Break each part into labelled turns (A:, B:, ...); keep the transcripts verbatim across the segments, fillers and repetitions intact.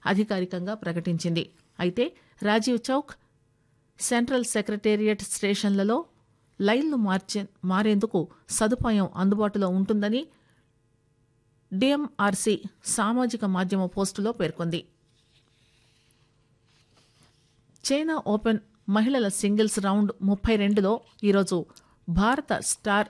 A: అధికారికంగా ప్రకటించింది. అయితే రాజీవ్ చౌక్, సెంట్రల్ సెక్రటేరియట్ స్టేషన్లలో లైన్లు మార్చే మారేందుకు సదుపాయం అందుబాటులో ఉంటుందని డిఎంఆర్సీ సామాజిక మాధ్యమ పోస్టులో పేర్కొంది. చైనా ఓపెన్ మహిళల సింగిల్స్ రౌండ్ ముప్పై రెండులో ఈరోజు భారత స్టార్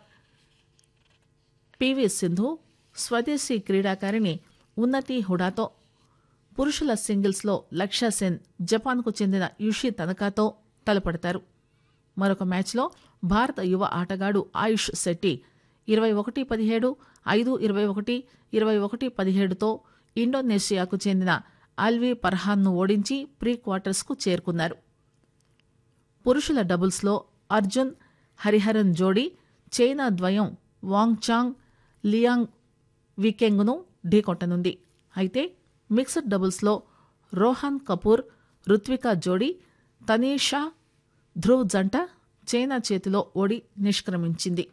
A: పివి సింధు స్వదేశీ క్రీడాకారిణి ఉన్నతి హుడాతో, పురుషుల సింగిల్స్లో లక్ష్య సెన్ జపాన్కు చెందిన యుషి తనకాతో తలపడతారు. మరొక మ్యాచ్లో భారత యువ ఆటగాడు ఆయుష్ శెట్టి ఇరవై ఒకటి పదిహేడు, ఐదు ఇరవై ఒకటి, ఇరవై ఒకటి పదిహేడుతో ఇండోనేషియాకు చెందిన అల్వీ పర్హాన్ను ఓడించి ప్రీ క్వార్టర్స్కు చేరుకున్నారు. పురుషుల డబుల్స్లో అర్జున్ హరిహరన్ జోడీ చైనా ద్వయం వాంగ్ చాంగ్, లియాంగ్ వీకెంగ్ను ఢీకొట్టనుంది. అయితే మిక్స్డ్ డబుల్స్లో రోహన్ కపూర్, రుత్వికా జోడీ తనీషా ధ్రువ్ జంట చైనా చేతిలో ఓడి నిష్క్రమించింది.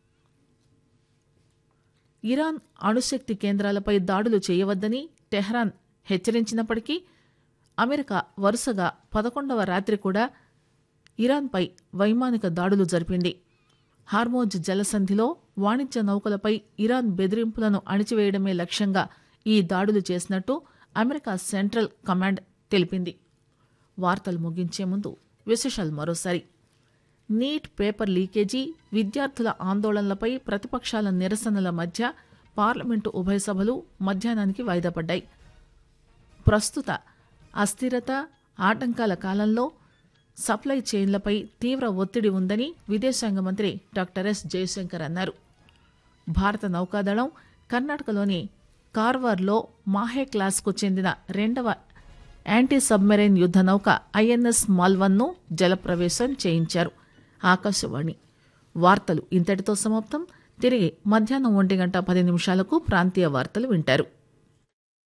A: ఇరాన్ అణుశక్తి కేంద్రాలపై దాడులు చేయవద్దని టెహ్రాన్ హెచ్చరించినప్పటికీ అమెరికా వరుసగా పదకొండవ రాత్రి కూడా ఇరాన్పై వైమానిక దాడులు జరిపింది. హార్మోజ్ జలసంధిలో వాణిజ్య నౌకలపై ఇరాన్ బెదిరింపులను అణిచివేయడమే లక్ష్యంగా ఈ దాడులు చేసినట్టు అమెరికా సెంట్రల్ కమాండ్ తెలిపింది. వార్తలు ముగించే ముందు విశేషాలు మరోసారి. నీట్ పేపర్ లీకేజీ, విద్యార్థుల ఆందోళనలపై ప్రతిపక్షాల నిరసనల మధ్య పార్లమెంటు ఉభయ సభలు మధ్యాహ్నానికి వాయిదా పడ్డాయి. ప్రస్తుత అస్థిరత, ఆటంకాల కాలంలో సప్లై చైన్లపై తీవ్ర ఒత్తిడి ఉందని విదేశాంగ మంత్రి డాక్టర్ ఎస్ జయశంకర్ అన్నారు. భారత నౌకాదళం కర్ణాటకలోని కార్వార్లో మాహే క్లాస్కు చెందిన రెండవ యాంటీ సబ్మెరైన్ యుద్ధ నౌక ఐఎన్ఎస్ మాల్వన్ను జలప్రవేశం చేయించారు. ఆకాశవాణి వార్తలు ఇంతటితో సమాప్తం. తిరిగి మధ్యాహ్నం ఒంటి గంట పది నిమిషాలకు ప్రాంతీయ వార్తలు వింటారు.